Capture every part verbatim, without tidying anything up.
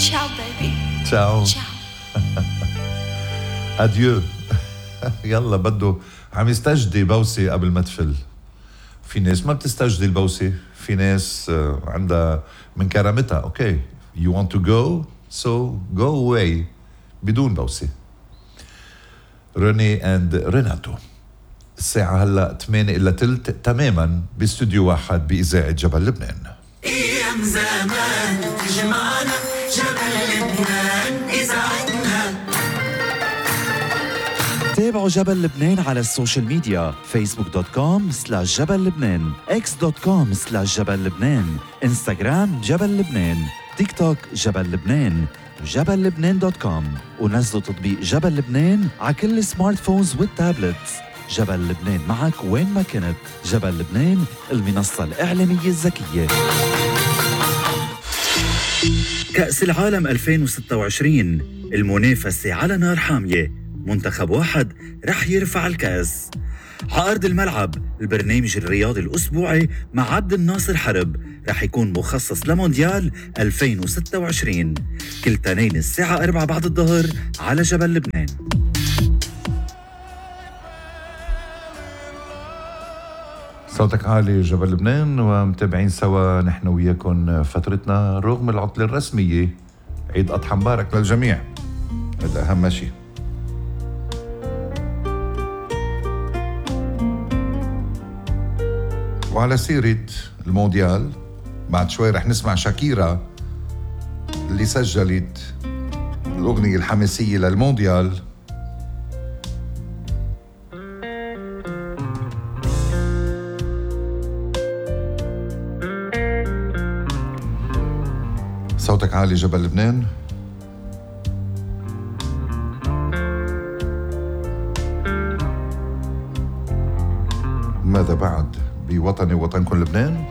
Ciao baby. تشاو. Ciao. اديو. يلا بده عم يستجدي بوسه قبل ما تفل. في ناس ما بتستجدي البوسه، في ناس آه، عندها من كرامتها. اوكي you want to go so go away بدون بوسه. روني اند ريناتو. الساعة هلا ثمانية إلا تلت تماما باستوديو واحد بإذاعة جبل لبنان. أيام زمان تجمعنا جبل لبنان إذاعتنا. تابعوا جبل لبنان على السوشيال ميديا فيسبوك دوت كوم سلاش جبل لبنان، اكس دوت كوم سلاش جبل لبنان، انستغرام جبل لبنان، تيك توك جبل لبنان، جبل لبنان دوت كوم، ونزلوا تطبيق جبل لبنان على كل السمارت فونز والتابلتس. جبل لبنان معك وين ما كنت. جبل لبنان، المنصة الإعلامية الذكية. كأس العالم ألفين وستة وعشرين، المنافسة على نار حامية. منتخب واحد رح يرفع الكأس على أرض الملعب. البرنامج الرياضي الأسبوعي مع عبد الناصر حرب رح يكون مخصص لمونديال ألفين وستة وعشرين، كل تنين الساعة أربعة بعد الظهر على جبل لبنان. صوتك عالي جبل لبنان، ومتابعين سوا نحن وياكم فترتنا رغم العطلة الرسمية. عيد أضحى مبارك للجميع، هذا أهم شيء. وعلى سيرة المونديال، بعد شوي رح نسمع شاكيرا اللي سجلت الأغنية الحماسية للمونديال. صوتك عالي جبل لبنان. ماذا بعد بوطني وطنكم لبنان؟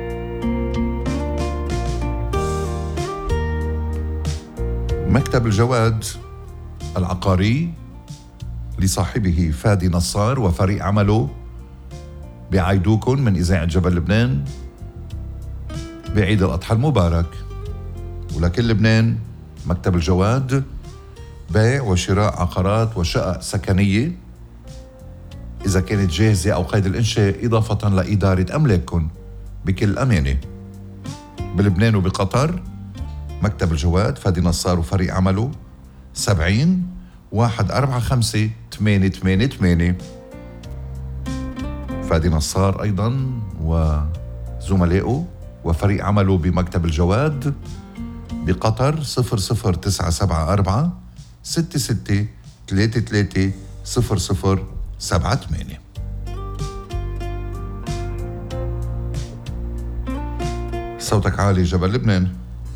مكتب الجواد العقاري لصاحبه فادي نصار وفريق عمله بيعيدوكم من إذاعة جبل لبنان بعيد الأضحى المبارك. ولكل لبنان مكتب الجواد بيع وشراء عقارات وشقق سكنية إذا كانت جاهزة أو قيد الإنشاء، إضافة لإدارة أملاككم بكل أمانة. بلبنان وبقطر مكتب الجواد فادي نصار وفريق عمله سبعين واحد أربعة خمسة ثمانية ثمانية ثمانية. فادي نصار أيضا وزملائه وفريق عمله بمكتب الجواد بقطر صفر صفر تسعة سبعة أربعة ستة ستة ثلاثة ثلاثة صفر صفر سبعة ثمانية. صوتك عالي جبل لبنان.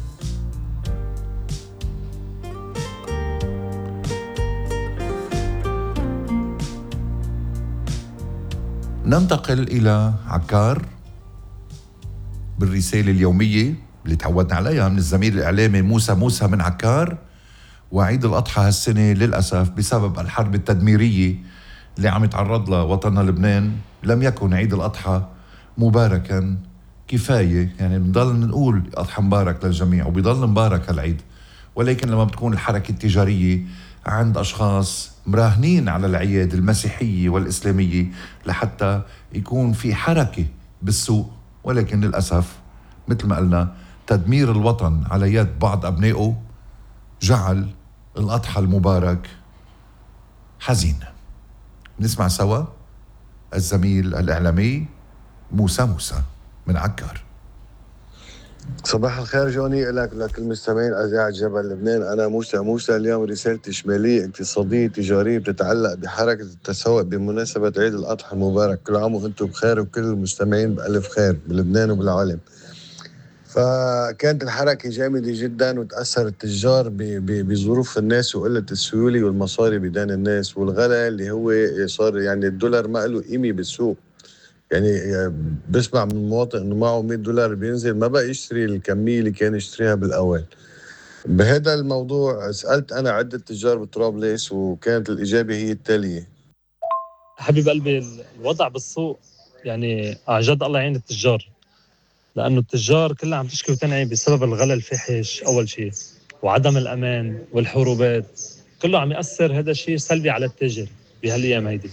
ننتقل إلى عكار بالرسالة اليومية اللي تعودنا عليها من الزميل الإعلامي موسى موسى من عكار. وعيد الأضحى هالسنة للأسف بسبب الحرب التدميرية اللي عم يتعرض لها وطننا لبنان لم يكن عيد الأضحى مباركا كفاية. يعني بنضل نقول أضحى مبارك للجميع وبيضل مبارك هالعيد، ولكن لما بتكون الحركة التجارية عند أشخاص مراهنين على العياد المسيحية والإسلامية لحتى يكون في حركة بالسوق، ولكن للأسف مثل ما قلنا تدمير الوطن على يد بعض أبنائه جعل الأضحى المبارك حزين. نسمع سوا الزميل الإعلامي موسى موسى من عكار. صباح الخير جوني لك لك المستمعين إذاعة جبل لبنان. أنا موسى موسى. اليوم رسالتي شمالية اقتصادية تجارية بتتعلق بحركة التسوق بمناسبة عيد الأضحى المبارك. كل عام وأنتم بخير وكل المستمعين بألف خير بلبنان وبالعالم. فكانت الحركة جامدة جدا وتأثر التجار بظروف الناس وقلة السيولة والمصاري بدان الناس والغلاء اللي هو صار يعني الدولار ما له قيمة بالسوق. يعني بسمع من المواطن انه معه مية دولار بينزل ما بقى يشتري الكمية اللي كان يشتريها بالاول. بهذا الموضوع سألت انا عدة تجار بطرابلس وكانت الاجابة هي التالية. حبيب قلبي، الوضع بالسوق يعني عجد الله يعين التجار، لانه التجار كلها عم تشكي وتنعي بسبب الغلاء الفاحش اول شيء. وعدم الأمان والحروبات، كله عم يأثر هذا الشيء سلبي على التاجر بهالأيام هيدي.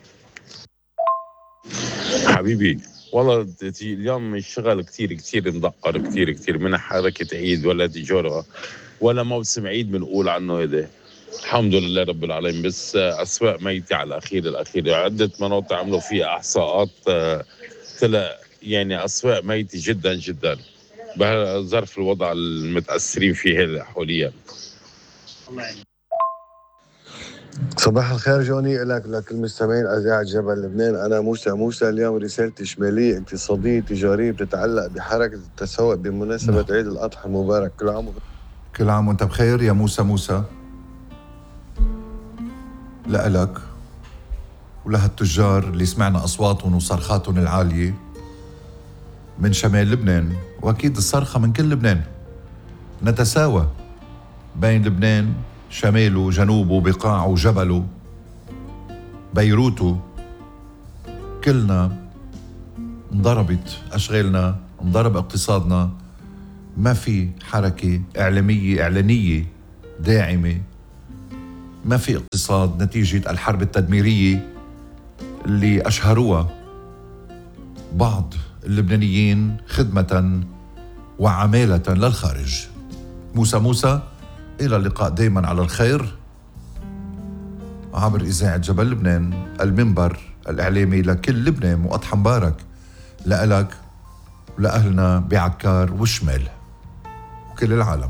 حبيبي والله تي- اليوم الشغل كتير كتير مدقر، كتير كتير من حركة عيد ولا تجارة ولا موسم عيد بنقول عنه هيدا. الحمد لله رب العالمين. بس آه، أسواق ميتة على الأخير الأخير، عدة مناطق عملوا فيها إحصاءات، آه، طلع يعني أسواق ميتة جدا جدا بظرف الوضع المتأثرين فيه هلا حاليا. صباح الخير جوني لك لكل المستمعين اذاعه جبل لبنان. انا موسى موسى. اليوم رسالتي شماليه اقتصاديه تجاريه بتتعلق بحركه التسوق بمناسبه عيد الاضحى المبارك. كل عام كل عام وانت بخير يا موسى موسى. لألك ولهالتجار اللي سمعنا أصواتهم وصرخاتهم العالية من شمال لبنان، وأكيد الصرخة من كل لبنان. نتساوى بين لبنان شماله جنوبه بقاعه جبله بيروته. كلنا انضربت أشغالنا، انضرب اقتصادنا. ما في حركة إعلامية إعلانية داعمة، ما في اقتصاد نتيجة الحرب التدميرية اللي أشهروها بعض اللبنانيين خدمة وعمالة للخارج. موسى موسى، إلى اللقاء دايما على الخير عبر إذاعة جبل لبنان، المنبر الإعلامي لكل لبنان. وأضحى مبارك لألك ولأهلنا بعكار والشمال وكل العالم.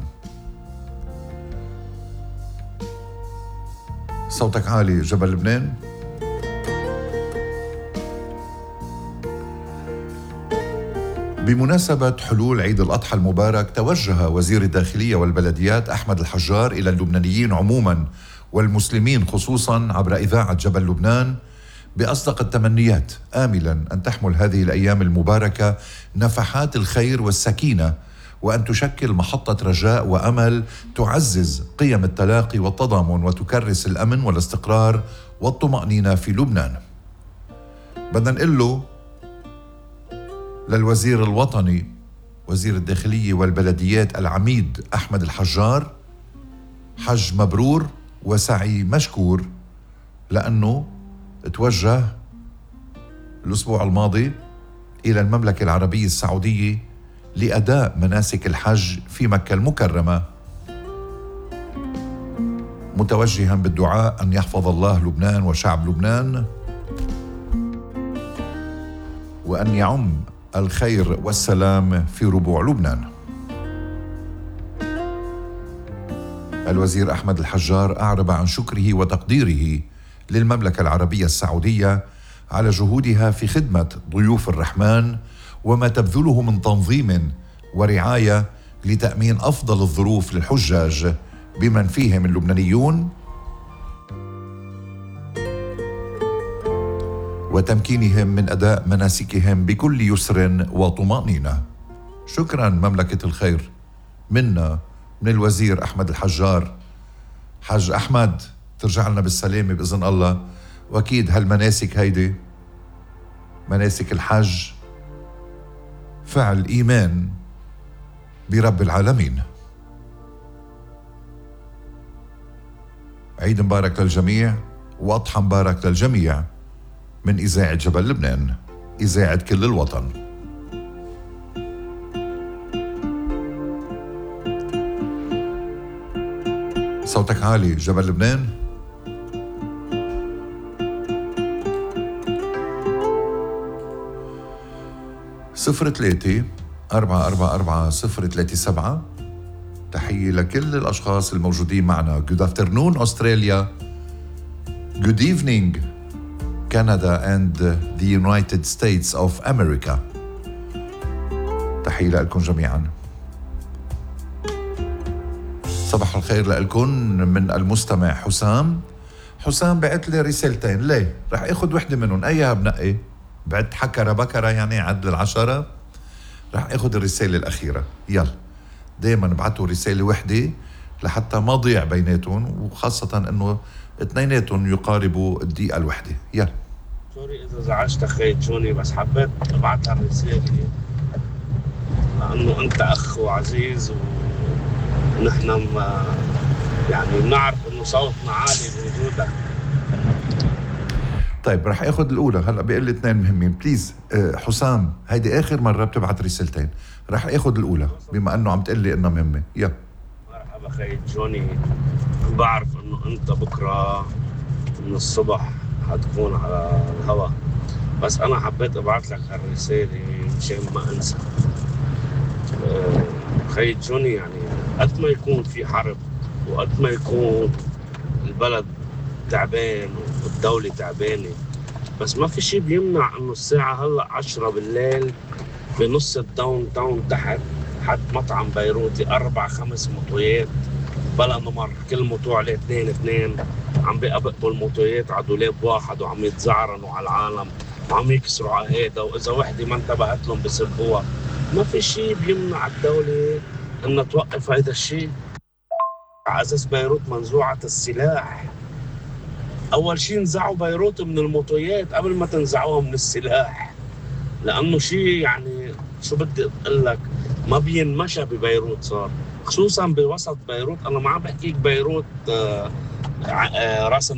صوتك عالي جبل لبنان. بمناسبة حلول عيد الأضحى المبارك، توجه وزير الداخلية والبلديات أحمد الحجار إلى اللبنانيين عموما والمسلمين خصوصا عبر إذاعة جبل لبنان بأصدق التمنيات، آملا أن تحمل هذه الأيام المباركة نفحات الخير والسكينة، وأن تشكل محطة رجاء وأمل تعزز قيم التلاقي والتضامن وتكرس الأمن والاستقرار والطمأنينة في لبنان. بدنا نقول له للوزير الوطني وزير الداخلية والبلديات العميد أحمد الحجار حج مبرور وسعي مشكور، لأنه توجه الأسبوع الماضي إلى المملكة العربية السعودية لأداء مناسك الحج في مكة المكرمة، متوجها بالدعاء أن يحفظ الله لبنان وشعب لبنان، وأن يعم الخير والسلام في ربوع لبنان. الوزير أحمد الحجار أعرب عن شكره وتقديره للمملكة العربية السعودية على جهودها في خدمة ضيوف الرحمن وما تبذله من تنظيم ورعاية لتأمين أفضل الظروف للحجاج بمن فيهم اللبنانيون وتمكينهم من أداء مناسكهم بكل يسر وطمأنينة. شكرا مملكة الخير منا من الوزير أحمد الحجار. حاج أحمد ترجع لنا بالسلامة بإذن الله. وأكيد هالمناسك هيدي مناسك الحج فعل إيمان برب العالمين. عيد مبارك للجميع وأضحى مبارك للجميع من إذاعة جبل لبنان، إذاعة كل الوطن. صوتك عالي جبل لبنان. صفر ثلاثة أربعة أربعة أربعة صفر ثلاثة سبعة. تحية لكل الأشخاص الموجودين معنا. Good afternoon Australia. Good evening Canada and the United States of America. تحية لكم جميعا. صباح الخير لكم من المستمع حسام. حسام بعت لي رسالتين. ليه؟ رح اخذ وحده منهم، ايها بنقي؟ بعت حكرة بكرة يعني عدل العشرة. رح اخذ الرسالة الأخيرة. يلا دايما ابعتوا رسالة وحدة لحتى ما ضيع بيناتهم، وخاصة انه اثنيناتهم يقاربوا الدقيقة الوحدة. يلا. سوري إذا زعجت أخي جوني، بس حبيت أبعت هالرسالة لأنه أنت أخ وعزيز، وبتعرف كيف بدي أحكي معك. بس حبيت أبعت هالرسالة لأنه أنت أخ وعزيز، وبتعرف كيف بدي أحكي معك. بس حبيت أبعت هالرسالة لأنه أنت أخ وعزيز، وبتعرف كيف بدي أحكي معك. نحن ما يعني بنعرف انه صوتنا عالي بوجودك. طيب رح اخذ الاولى هلا، بقول لي اثنين مهمين بليز. أه حسام، هيدي اخر مره بتبعت رسالتين، رح اخذ الاولى بما انه عم تقول لي انها مهمه. يا مرحبا خي جوني، بعرف انه انت بكره من الصبح حتكون على الهواء، بس انا حبيت ابعث لك هالرساله مشان ما انسى. أه خي جوني، يعني قد ما يكون في حرب وقد ما يكون البلد تعبان والدولة تعبانة، بس ما في شيء بيمنع انه الساعة هلا عشرة بالليل بنص الداون تاون تحت حد مطعم بيروتي اربع خمس موتويات بلا نمر، كل موتو عليه اثنين اثنين، عم بيقبقوا الموتويات على دولاب واحد وعم يتزعرنوا على العالم وعم يكسروا على هيدا، واذا وحدة ما انتبهت لهم بسبوها. ما في شيء بيمنع الدولة انها توقف هيدا الشيء. على اساس بيروت منزوعة السلاح، اول شيء نزعوا بيروت من الموتويات قبل ما تنزعوها من السلاح، لانه شيء يعني شو بدي اقول لك ما بينمشى ببيروت صار، خصوصا بوسط بيروت. انا ما عم بحكيك بيروت آه آه راس